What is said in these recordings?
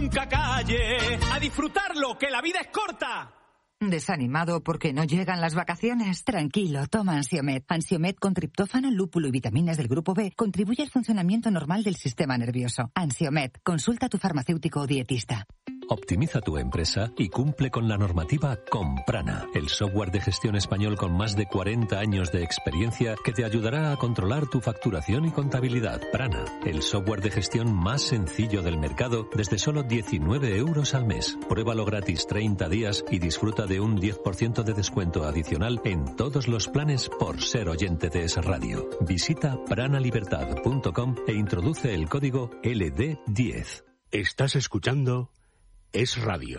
nunca calle. A disfrutarlo, que la vida es corta. ¿Desanimado porque no llegan las vacaciones? Tranquilo, toma Ansiomed. Ansiomed con triptófano, lúpulo y vitaminas del grupo B contribuye al funcionamiento normal del sistema nervioso. Ansiomed, consulta a tu farmacéutico o dietista. Optimiza tu empresa y cumple con la normativa con Prana, el software de gestión español con más de 40 años de experiencia que te ayudará a controlar tu facturación y contabilidad. Prana, el software de gestión más sencillo del mercado desde solo 19 euros al mes. Pruébalo gratis 30 días y disfruta de un 10% de descuento adicional en todos los planes por ser oyente de Es Radio. Visita pranalibertad.com e introduce el código LD10. Estás escuchando Es Radio.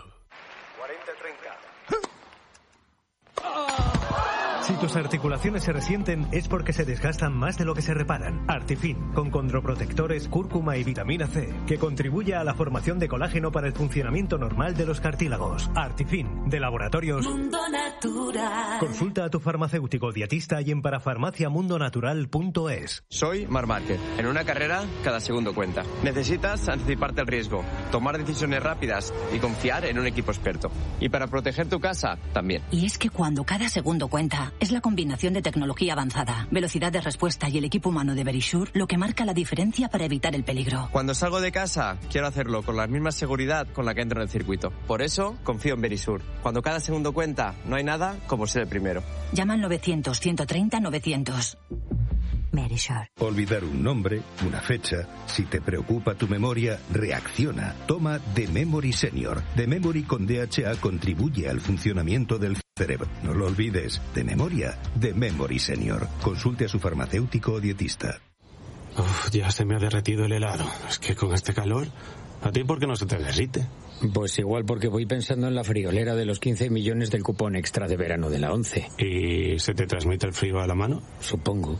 40-30. Si tus articulaciones se resienten es porque se desgastan más de lo que se reparan. Artifin, con condroprotectores, cúrcuma y vitamina C, que contribuye a la formación de colágeno para el funcionamiento normal de los cartílagos. Artifin, de Laboratorios Mundo Natural. Consulta a tu farmacéutico dietista y en parafarmaciamundonatural.es. Soy Marc Márquez. En una carrera, cada segundo cuenta. Necesitas anticiparte al riesgo, tomar decisiones rápidas y confiar en un equipo experto. Y para proteger tu casa, también. Y es que cuando cada segundo cuenta, es la combinación de tecnología avanzada, velocidad de respuesta y el equipo humano de Verisure lo que marca la diferencia para evitar el peligro. Cuando salgo de casa, quiero hacerlo con la misma seguridad con la que entro en el circuito. Por eso, confío en Verisure. Cuando cada segundo cuenta, no hay nada como ser el primero. Llama al 900-130-900. Verisure. Olvidar un nombre, una fecha. Si te preocupa tu memoria, reacciona. Toma The Memory Senior. The Memory con DHA contribuye al funcionamiento del cerebro. No lo olvides. De memoria, The Memory Senior. Consulte a su farmacéutico o dietista. Uf, ya se me ha derretido el helado. Es que con este calor... ¿A ti por qué no se te derrite? Pues igual porque voy pensando en la friolera de los 15 millones del cupón extra de verano de la 11. ¿Y se te transmite el frío a la mano? Supongo.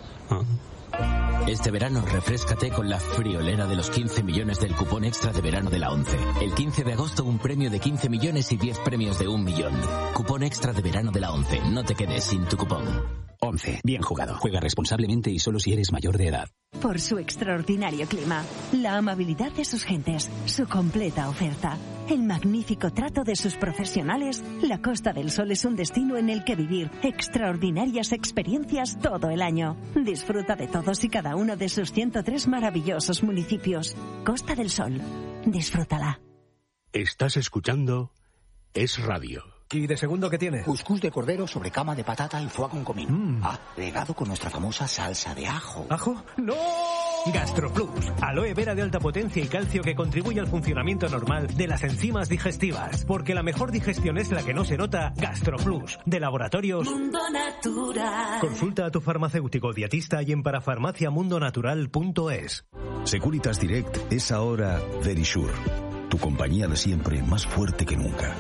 Este verano refréscate con la friolera de los 15 millones del cupón extra de verano de la 11. El 15 de agosto un premio de 15 millones y 10 premios de 1 millón. Cupón extra de verano de la 11. No te quedes sin tu cupón. 11. Bien jugado. Juega responsablemente y solo si eres mayor de edad. Por su extraordinario clima, la amabilidad de sus gentes, su completa oferta, el magnífico trato de sus profesionales, la Costa del Sol es un destino en el que vivir extraordinarias experiencias todo el año. Disfruta de todos y cada uno de sus 103 maravillosos municipios. Costa del Sol. Disfrútala. Estás escuchando Es Radio. ¿Y de segundo qué tiene? Cuscús de cordero sobre cama de patata y foie con comino. Regado con nuestra famosa salsa de ajo. ¿Ajo? ¡No! GastroPlus, aloe vera de alta potencia y calcio que contribuye al funcionamiento normal de las enzimas digestivas. Porque la mejor digestión es la que no se nota. GastroPlus, de Laboratorios Mundo Natural. Consulta a tu farmacéutico dietista y en parafarmaciamundonatural.es. Securitas Direct es ahora Verisure, tu compañía de siempre más fuerte que nunca.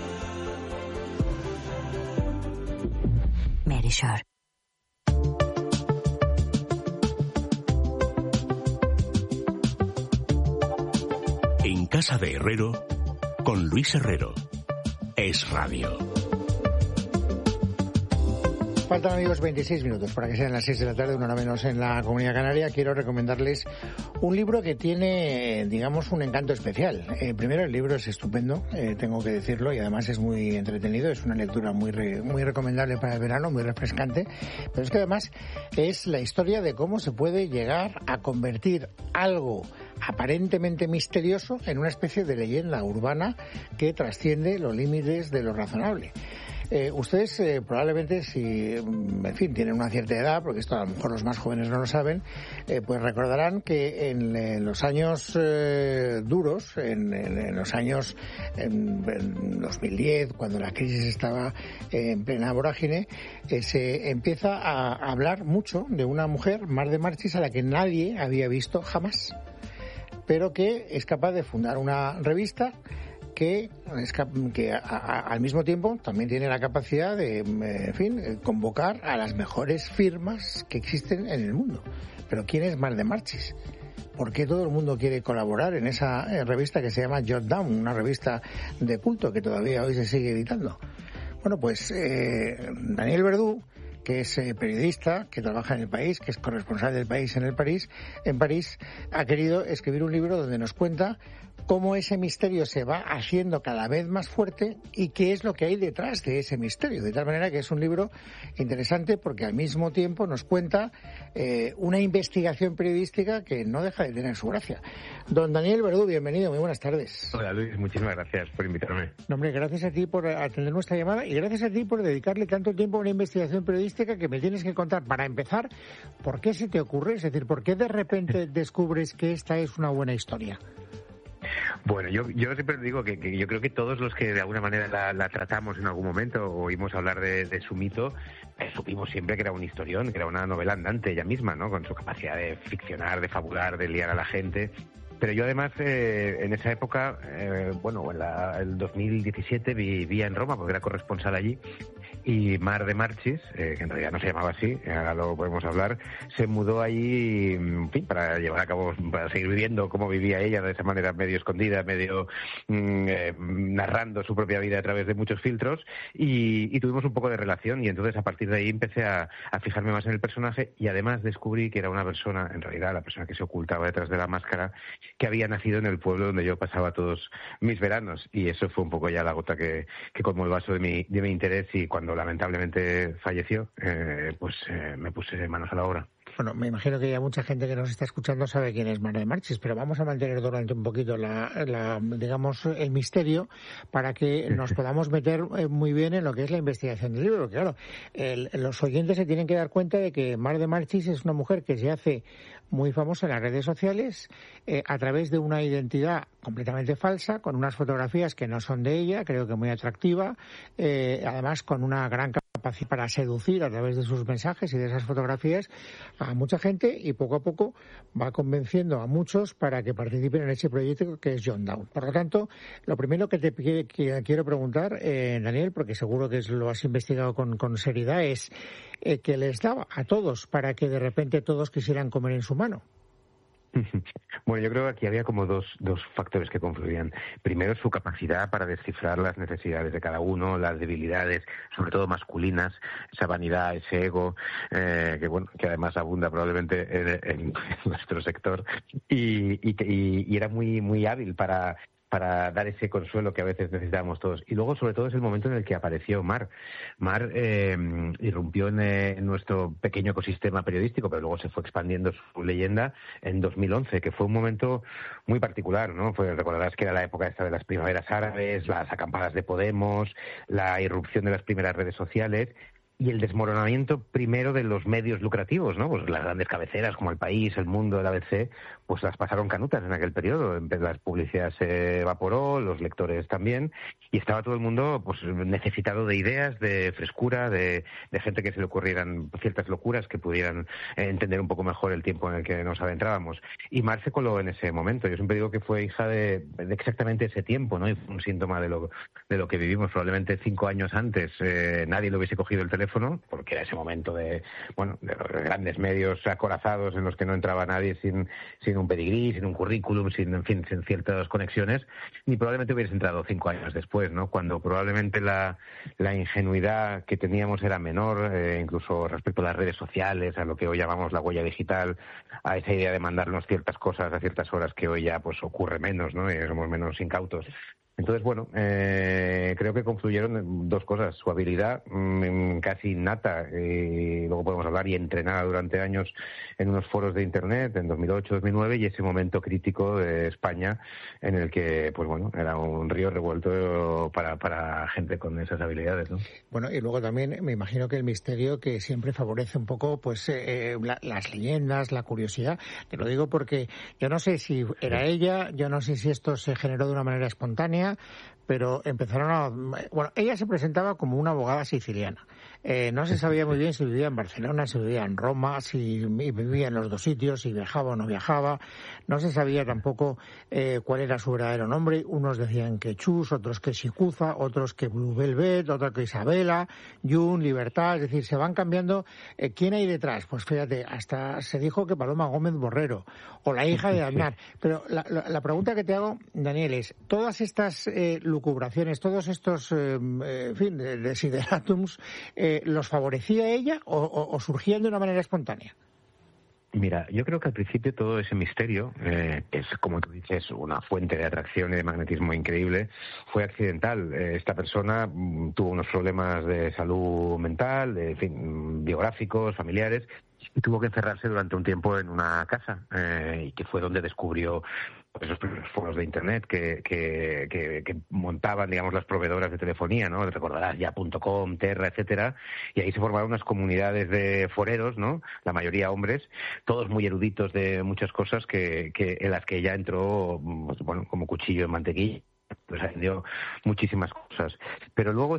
Verisure. En casa de Herrero, con Luis Herrero. Es Radio. Faltan, amigos, 26 minutos para que sean las 6 de la tarde, una hora menos en la Comunidad Canaria. Quiero recomendarles un libro que tiene, digamos, un encanto especial. Primero, el libro es estupendo, tengo que decirlo, y además es muy entretenido. Es una lectura muy recomendable para el verano, muy refrescante. Pero es que además es la historia de cómo se puede llegar a convertir algo aparentemente misterioso en una especie de leyenda urbana que trasciende los límites de lo razonable. Ustedes probablemente, si en fin tienen una cierta edad, porque esto a lo mejor los más jóvenes no lo saben, pues recordarán que en los años duros, en los años en 2010, cuando la crisis estaba en plena vorágine, se empieza a hablar mucho de una mujer, Mar de Marchis, a la que nadie había visto jamás, pero que es capaz de fundar una revista que al mismo tiempo también tiene la capacidad de, en fin, convocar a las mejores firmas que existen en el mundo. Pero ¿quién es Mar de Marchis? ¿Por qué todo el mundo quiere colaborar en esa revista que se llama Jot Down, una revista de culto que todavía hoy se sigue editando? Bueno, pues Daniel Verdú, que es periodista, que trabaja en El País, que es corresponsal del País en París, ha querido escribir un libro donde nos cuenta cómo ese misterio se va haciendo cada vez más fuerte y qué es lo que hay detrás de ese misterio. De tal manera que es un libro interesante porque al mismo tiempo nos cuenta una investigación periodística que no deja de tener su gracia. Don Daniel Verdú, bienvenido, muy buenas tardes. Hola Luis, muchísimas gracias por invitarme. No, hombre, gracias a ti por atender nuestra llamada y gracias a ti por dedicarle tanto tiempo a una investigación periodística que me tienes que contar. Para empezar, ¿por qué se te ocurre? Es decir, ¿por qué de repente descubres que esta es una buena historia? Bueno, yo siempre digo que yo creo que todos los que de alguna manera la tratamos en algún momento o oímos hablar de su mito, supimos siempre que era un historión, que era una novela andante ella misma, ¿no? Con su capacidad de ficcionar, de fabular, de liar a la gente. Pero yo además en esa época, el 2017 vivía en Roma porque era corresponsal allí y Mar de Marchis, que en realidad no se llamaba así, ahora lo podemos hablar, se mudó allí, en fin, para llevar a cabo, para seguir viviendo como vivía ella, de esa manera medio escondida, medio narrando su propia vida a través de muchos filtros y tuvimos un poco de relación y entonces a partir de ahí empecé a fijarme más en el personaje y además descubrí que era una persona, en realidad la persona que se ocultaba detrás de la máscara, que había nacido en el pueblo donde yo pasaba todos mis veranos y eso fue un poco ya la gota que colmó el vaso de mi interés y cuando lamentablemente falleció, me puse manos a la obra. Bueno, me imagino que ya mucha gente que nos está escuchando sabe quién es Mar de Marchis, pero vamos a mantener durante un poquito digamos, el misterio para que nos podamos meter muy bien en lo que es la investigación del libro. Porque, claro, los oyentes se tienen que dar cuenta de que Mar de Marchis es una mujer que se hace muy famosa en las redes sociales a través de una identidad completamente falsa, con unas fotografías que no son de ella, creo que muy atractiva, además con una gran capacidad para seducir a través de sus mensajes y de esas fotografías a mucha gente y poco a poco va convenciendo a muchos para que participen en ese proyecto que es John Down. Por lo tanto, lo primero que te quiero preguntar, Daniel, porque seguro que lo has investigado con seriedad, es ¿qué les daba a todos para que de repente todos quisieran comer en su mano? Bueno, yo creo que aquí había como dos factores que confluían. Primero, su capacidad para descifrar las necesidades de cada uno, las debilidades, sobre todo masculinas, esa vanidad, ese ego, que además abunda probablemente en nuestro sector, y era muy, muy hábil para dar ese consuelo que a veces necesitábamos todos. Y luego, sobre todo, es el momento en el que apareció Mar. Mar irrumpió en nuestro pequeño ecosistema periodístico, pero luego se fue expandiendo su leyenda en 2011, que fue un momento muy particular, ¿no? Recordarás que era la época esta de las primaveras árabes, las acampadas de Podemos, la irrupción de las primeras redes sociales y el desmoronamiento primero de los medios lucrativos, ¿no? Pues las grandes cabeceras como El País, El Mundo, el ABC, pues las pasaron canutas en aquel periodo. Las publicidades se evaporó, los lectores también, y estaba todo el mundo pues necesitado de ideas, de frescura, de gente que se le ocurrieran ciertas locuras que pudieran entender un poco mejor el tiempo en el que nos adentrábamos. Y Mar se coló en ese momento. Yo siempre digo que fue hija de exactamente ese tiempo, ¿no? Y fue un síntoma de lo que vivimos. Probablemente 5 años antes nadie le hubiese cogido el teléfono, porque era ese momento de los grandes medios acorazados en los que no entraba nadie sin un pedigrí, sin un currículum, sin ciertas conexiones, ni probablemente hubiese entrado 5 años después, ¿no? Cuando probablemente la ingenuidad que teníamos era menor, incluso respecto a las redes sociales, a lo que hoy llamamos la huella digital, a esa idea de mandarnos ciertas cosas a ciertas horas que hoy ya pues ocurre menos, ¿no? Y somos menos incautos. Entonces, bueno, creo que confluyeron dos cosas. Su habilidad casi innata, y luego podemos hablar, y entrenada durante años en unos foros de Internet en 2008, 2009, y ese momento crítico de España en el que, pues bueno, era un río revuelto para gente con esas habilidades, ¿no? Bueno, y luego también me imagino que el misterio que siempre favorece un poco pues las leyendas, la curiosidad. Te lo digo porque yo no sé si era ella, yo no sé si esto se generó de una manera espontánea, pero ella se presentaba como una abogada siciliana. No se sabía muy bien si vivía en Barcelona, si vivía en Roma, si vivía en los dos sitios, si viajaba o no viajaba. No se sabía tampoco cuál era su verdadero nombre. Unos decían que Chus, otros que Shicuza, otros que Blue Velvet, otros que Isabela, Jun, Libertad. Es decir, se van cambiando. ¿Quién hay detrás? Pues fíjate, hasta se dijo que Paloma Gómez Borrero o la hija de Aznar. Pero la pregunta que te hago, Daniel, es todas estas lucubraciones, todos estos desiderátums, ¿los favorecía ella o surgían de una manera espontánea? Mira, yo creo que al principio todo ese misterio, es como tú dices, una fuente de atracción y de magnetismo increíble, fue accidental. Esta persona tuvo unos problemas de salud mental, biográficos, familiares, y tuvo que encerrarse durante un tiempo en una casa, y que fue donde descubrió esos primeros foros de internet que montaban, digamos, las proveedoras de telefonía, ¿no? Recordarás ya .com, Terra, etcétera, y ahí se formaron unas comunidades de foreros, ¿no? La mayoría hombres, todos muy eruditos de muchas cosas en las que ella entró, bueno, como cuchillo en mantequilla. Pues aprendió muchísimas cosas. Pero luego